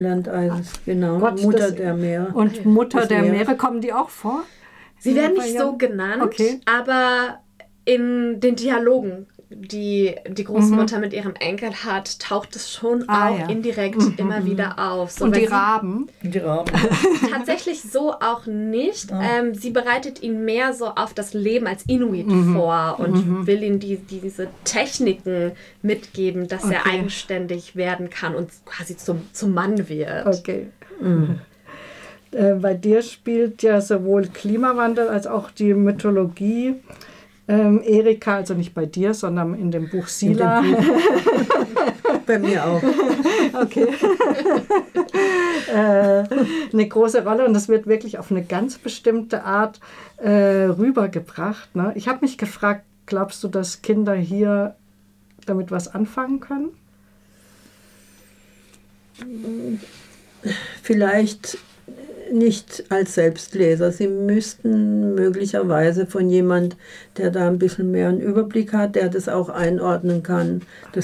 Landeis, genau. Gott, Mutter der Meere. Und Mutter Das der Meer. Meere, kommen die auch vor? Sie werden Bei nicht Jan? so genannt, Okay. aber in den Dialogen, die die Großmutter mit ihrem Enkel hat, taucht es schon auch ja. indirekt immer wieder auf. So, Und weil die sie Raben? Die Raben. tatsächlich so auch nicht. Sie bereitet ihn mehr so auf das Leben als Inuit vor und will ihm diese Techniken mitgeben, dass er eigenständig werden kann und quasi zum Mann wird. Okay. Bei dir spielt ja sowohl Klimawandel als auch die Mythologie. Erika, also nicht bei dir, sondern in dem Buch Sila. Bei mir auch. Okay. Eine große Rolle und das wird wirklich auf eine ganz bestimmte Art rübergebracht. Ne? Ich habe mich gefragt, glaubst du, dass Kinder hier damit was anfangen können? Vielleicht nicht als Selbstleser. Sie müssten möglicherweise von jemand, der da ein bisschen mehr einen Überblick hat, der das auch einordnen kann, das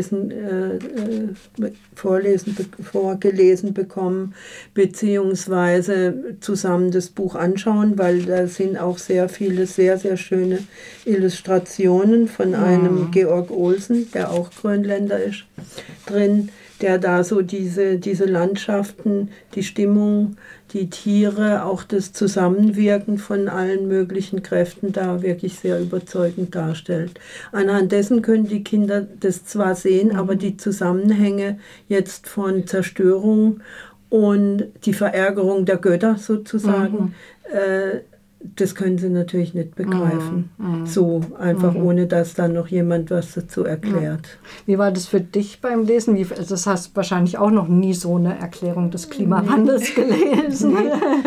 vorgelesen bekommen, beziehungsweise zusammen das Buch anschauen, weil da sind auch sehr viele sehr, sehr schöne Illustrationen von einem Georg Olsen, der auch Grönländer ist, drin, der da so diese Landschaften, die Stimmung, die Tiere, auch das Zusammenwirken von allen möglichen Kräften da wirklich sehr überzeugend darstellt. Anhand dessen können die Kinder das zwar sehen, aber die Zusammenhänge jetzt von Zerstörung und die Verärgerung der Götter sozusagen, das können sie natürlich nicht begreifen. So einfach, ohne dass dann noch jemand was dazu erklärt. Wie war das für dich beim Lesen? Das hast du wahrscheinlich auch noch nie so eine Erklärung des Klimawandels gelesen.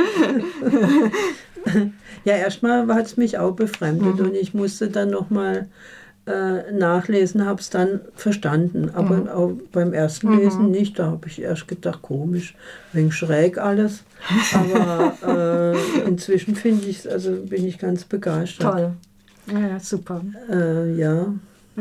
Ja, erstmal hat es mich auch befremdet und ich musste dann nochmal nachlesen, habe es dann verstanden. Aber auch beim ersten Lesen nicht. Da habe ich erst gedacht, komisch, wegen schräg alles. Aber inzwischen finde ich es, also bin ich ganz begeistert. Toll. Ja, super. Ja.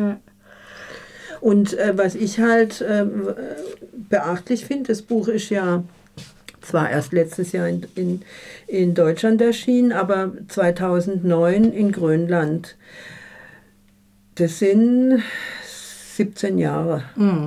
Und was ich halt beachtlich finde, das Buch ist ja zwar erst letztes Jahr in Deutschland erschienen, aber 2009 in Grönland. Das sind 17 Jahre.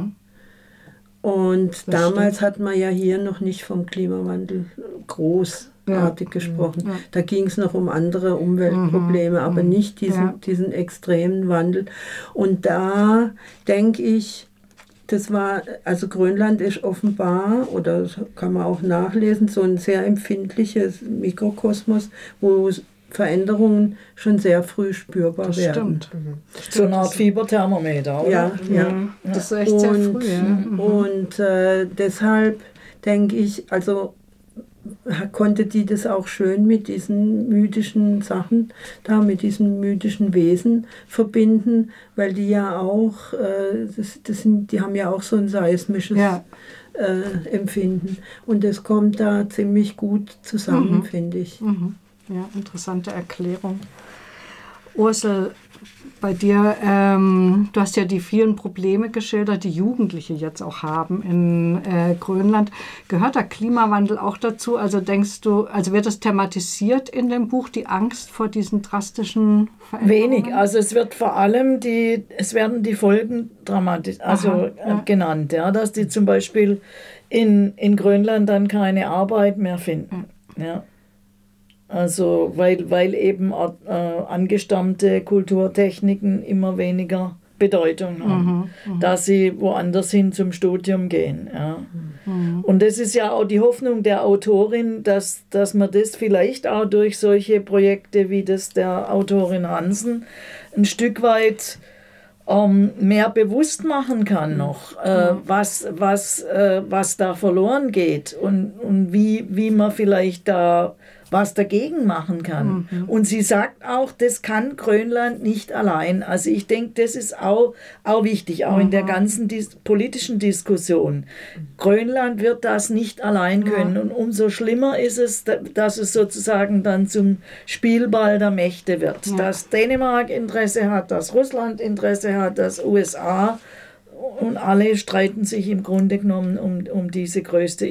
Und das damals hat man ja hier noch nicht vom Klimawandel großartig gesprochen. Ja. Da ging es noch um andere Umweltprobleme, aber nicht diesen extremen Wandel. Und da denke ich, also Grönland ist offenbar, oder kann man auch nachlesen, so ein sehr empfindliches Mikrokosmos, wo Veränderungen schon sehr früh spürbar werden. Stimmt. So eine Art Fieberthermometer, oder? Ja. Das ist echt sehr früh. Und deshalb denke ich, also konnte die das auch schön mit diesen mythischen Sachen, da mit diesen mythischen Wesen verbinden, weil die ja auch, die haben ja auch so ein seismisches Empfinden. Und das kommt da ziemlich gut zusammen, finde ich. Ja, interessante Erklärung. Ursel, bei dir, du hast ja die vielen Probleme geschildert, die Jugendliche jetzt auch haben in Grönland. Gehört der Klimawandel auch dazu? Also denkst du, also wird das thematisiert in dem Buch, die Angst vor diesen drastischen Veränderungen? Wenig, also es wird vor allem es werden die Folgen genannt, ja, dass die zum Beispiel in Grönland dann keine Arbeit mehr finden. Ja. Also weil eben angestammte Kulturtechniken immer weniger Bedeutung haben, dass sie woanders hin zum Studium gehen. Ja. Und das ist ja auch die Hoffnung der Autorin, dass man das vielleicht auch durch solche Projekte wie das der Autorin Hansen ein Stück weit mehr bewusst machen kann noch, was da verloren geht und wie man vielleicht da was dagegen machen kann. Und sie sagt auch, das kann Grönland nicht allein. Also ich denke, das ist auch wichtig, auch in der ganzen politischen Diskussion. Grönland wird das nicht allein können. Und umso schlimmer ist es, dass es sozusagen dann zum Spielball der Mächte wird. Dass Dänemark Interesse hat, dass Russland Interesse hat, dass USA und alle streiten sich im Grunde genommen um diese größte